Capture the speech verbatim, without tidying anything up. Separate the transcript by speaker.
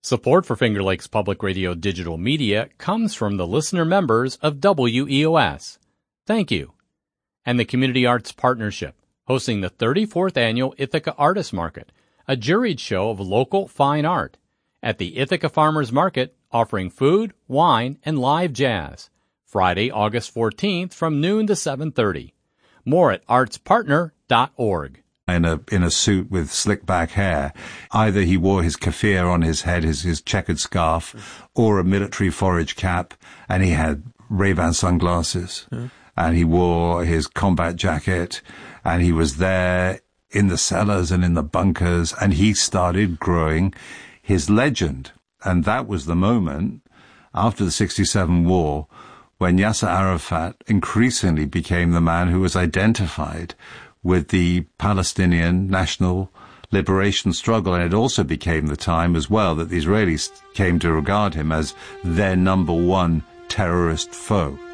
Speaker 1: Support for Finger Lakes Public Radio digital media comes from the listener members of W E O S. Thank you. And the Community Arts Partnership, hosting the thirty-fourth Annual Ithaca Artist Market, a juried show of local fine art, at the Ithaca Farmers Market, offering food, wine, and live jazz. Friday, August fourteenth from noon to seven thirty. More at arts partner dot org.
Speaker 2: In a in a suit with slick back hair. Either he wore his keffir on his head, his, his checkered scarf, or a military forage cap, and he had Ray-Ban sunglasses, mm. and he wore his combat jacket, and he was there in the cellars and in the bunkers, and he started growing his legend. And that was the moment, after the sixty-seven war, when Yasser Arafat increasingly became the man who was identified with the Palestinian national liberation struggle. And it also became the time as well that the Israelis came to regard him as their number one terrorist foe.